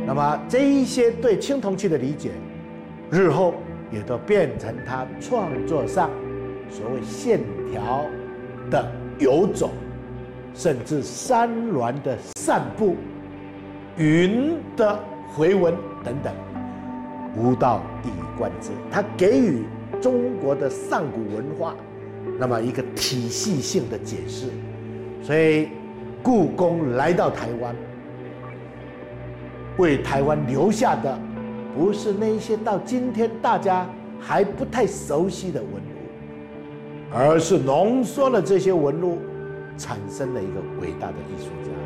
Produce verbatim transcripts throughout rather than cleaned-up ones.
那么这一些对青铜器的理解，日后也都变成他创作上所谓线条的游走，甚至山峦的散步、云的回文等等，无道一以贯之。他给予中国的上古文化那么一个体系性的解释。所以故宫来到台湾，为台湾留下的不是那些到今天大家还不太熟悉的文物，而是浓缩了这些文物，产生了一个伟大的艺术家。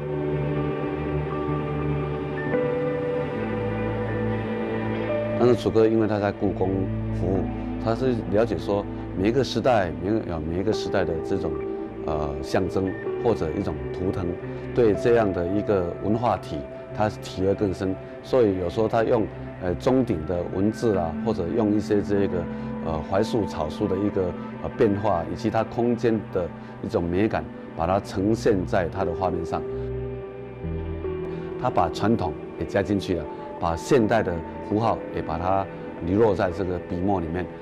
但是楚歌因为他在故宫服务，他是了解说每一个时代每有每一个时代的这种呃象征或者一种图腾，对这样的一个文化体，他体会更深。所以有时候他用呃钟鼎的文字啊，或者用一些这个呃槐树草书的一个呃变化，以及它空间的一种美感，把它呈现在他的画面上。他把传统也加进去了，把现代的符号也把它遗落在这个笔墨里面。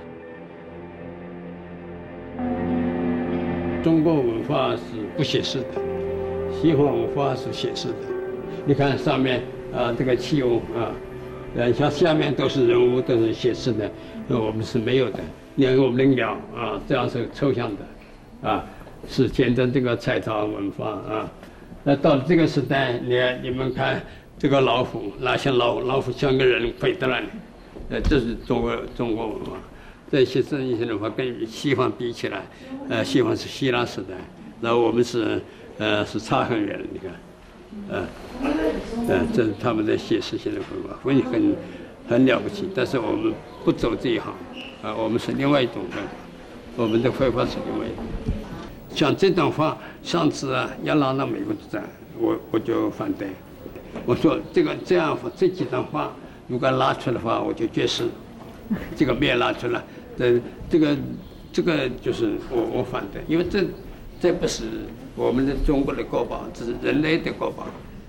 中国文化是不写实的，西方文化是写实的。你看上面啊，这个器物啊，呃，像下面都是人物，都是写实的，我们是没有的。你看我们的鸟啊，这样是抽象的，啊，是见证这个彩陶文化啊。那到了这个时代，你看你们看这个老虎，哪像老老虎像个人飞到那里，呃，这是中国中国文化。这些这一些的话，跟西方比起来，呃，西方是希腊时代，然后我们是呃是差很远的，你看。呃，呃，这是他们的写实性的绘画，很很很了不起。但是我们不走这一行，啊、呃，我们是另外一种绘画，我们的绘画是另外一种。像这种画，上次啊要拿到美国去展，我我就反对。我说这个这样这几张画如果拿出来的话，我就绝食。这个没有拿出来，这这个这个就是我我反对，因为这这不是我们的中国的国宝，这是人类的国宝。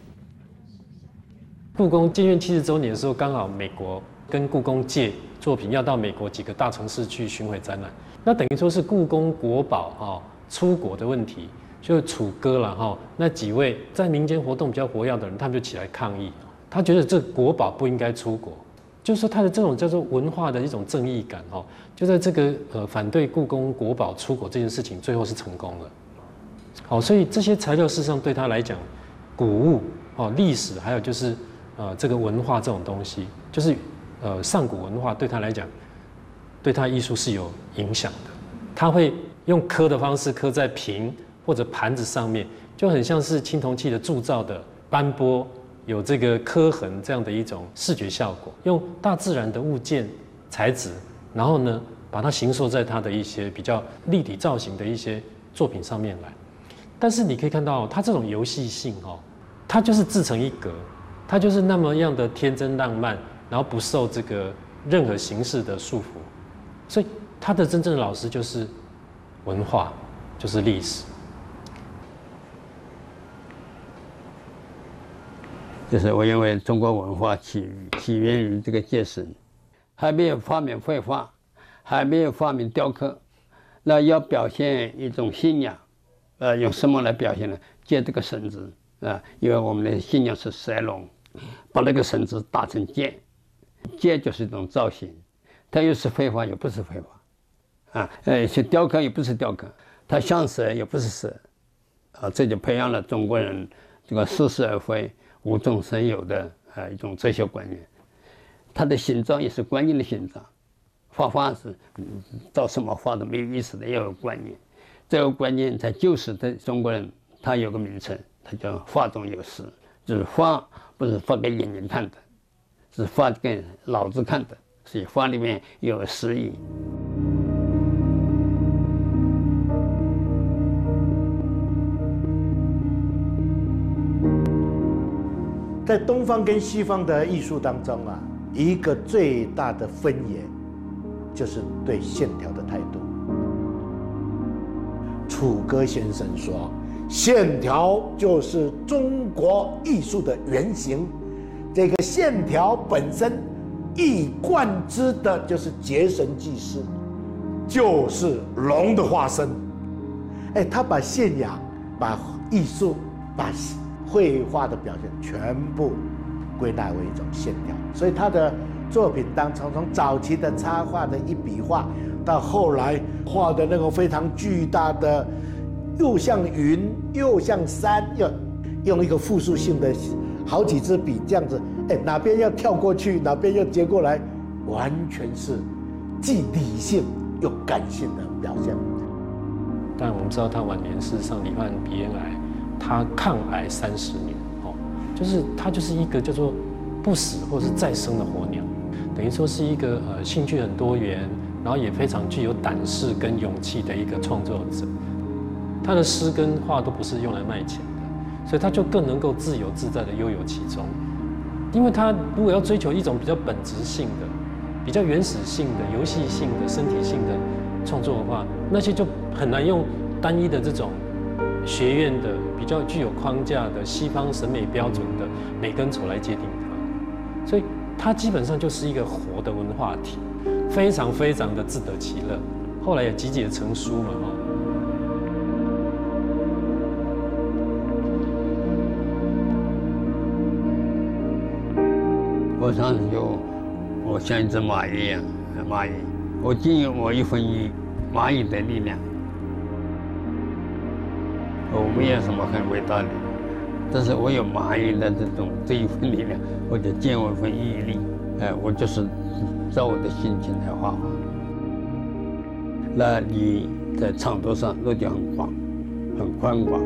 故宫建院七十周年的时候，刚好美国跟故宫借作品要到美国几个大城市去巡回展览，那等于说是故宫国宝哈、哦、出国的问题，就楚歌了哈、哦，那几位在民间活动比较活跃的人，他们就起来抗议，他觉得这国宝不应该出国。就是说，他的这种叫做文化的一种正义感，哦，就在这个呃反对故宫国宝出国这件事情，最后是成功了。好，所以这些材料事实上对他来讲，古物哦、历史，还有就是呃这个文化这种东西，就是呃上古文化对他来讲，对他艺术是有影响的。他会用刻的方式刻在瓶或者盘子上面，就很像是青铜器的铸造的斑驳。有这个刻痕这样的一种视觉效果，用大自然的物件材质，然后呢，把它形塑在它的一些比较立体造型的一些作品上面来。但是你可以看到，它这种游戏性哦，它就是自成一格，它就是那么样的天真浪漫，然后不受这个任何形式的束缚。所以它的真正的老师就是文化，就是历史。 就是我认为中国文化起起源于这个介石，还没有发明绘画，还没有发明雕刻，那要表现一种信仰，呃，用什么来表现呢？借这个绳子啊，因为我们的信仰是蛇龙，把那个绳子打成剑，剑就是一种造型，它又是绘画又不是绘画，啊，呃，是雕刻又不是雕刻，它像蛇又不是蛇，啊，这就培养了中国人这个似是而非。无中生有的啊一种哲学观念，它的形状也是观念的形状，画画是照什么画都没有意思的，要有观念，这个观念在旧时的中国人，他有个名称，它叫画中有诗，就是画不是画给眼睛看的，是画给脑子看的，所以画里面有诗意。 在东方跟西方的艺术当中啊，一个最大的分野就是对线条的态度。楚歌先生说，线条就是中国艺术的原型， 这个线条本身一以贯之的就是结绳记事，就是龙的化身。哎，他把信仰、把艺术、把绘画的表现全部归纳为一种线条，所以他的作品当中，从早期的插画的一笔画，到后来画的那种非常巨大的，又像云又像山，又用一个复数性的好几支笔这样子，哎，哪边要跳过去，哪边要接过来，完全是既理性又感性的表现。 但我们知道他晚年事实上罹患鼻咽癌，他抗癌三十年，哦，就是他就是一个叫做不死或是再生的火鸟，等于说是一个呃兴趣很多元，然后也非常具有胆识跟勇气的一个创作者。他的诗跟画都不是用来卖钱的，所以他就更能够自由自在的悠游其中。因为他如果要追求一种比较本质性的、比较原始性的、游戏性的、身体性的创作的话，那些就很难用单一的这种学院的比较具有框架的西方审美标准的美跟丑来界定它。所以它基本上就是一个活的文化体，非常非常的自得其乐。后来也集结成书嘛，哦。 我常常就，我像一只蚂蚁一样，蚂蚁，我尽有我一分一蚂蚁的力量。我没有什么很伟大的，但是我有蚂蚁的这种这一份力量，我就尽我一份毅力。哎，我就是照我的心情来画画。那你在创作上那就很广，很宽广。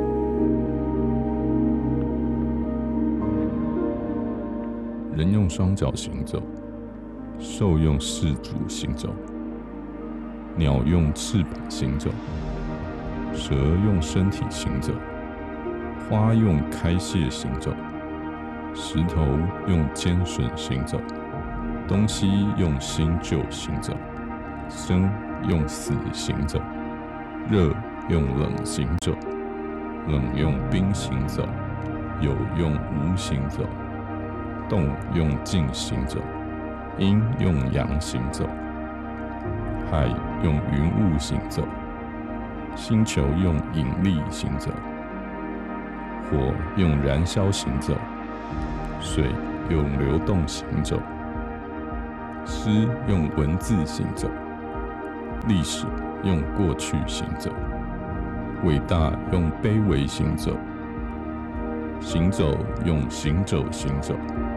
人用双脚行走，兽用四足行走，鸟用翅膀行走，蛇用身体行走，花用开�谢行走，石头用尖笋行走，东西用新旧行走，生用死行走，热用冷行走，冷用冰行走，有用无行走，动用静行走，阴用阳行走，海用云雾行走，星球用引力行走，火用燃烧行走，水用流动行走，诗用文字行走，历史用过去行走，伟大用卑微行走，行走用行走行走。